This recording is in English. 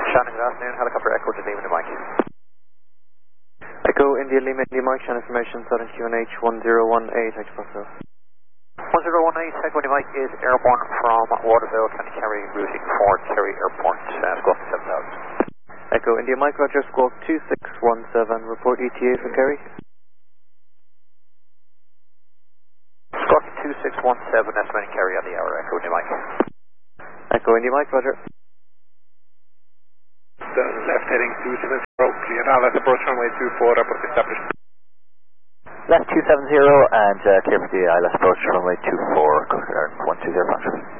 Shannon, good afternoon. Helicopter Echo to Lima to Mike. Echo India Lima India Mike, Shannon information, Southern QNH 1018, H Buffalo. 1018, Echo to Mike is airborne from Waterville, County Kerry, routing for Kerry Airport, squawk 7000. Echo India Mike, Roger, squawk 2617, report ETA for Kerry. Squawk 2617, estimating Kerry on the hour, Echo India Mike. Echo India Mike, Roger. Left heading 270, clear now, let's approach runway 24, airport established. Left 270 and clear for the let's approach runway 24, 120 Foxtrot.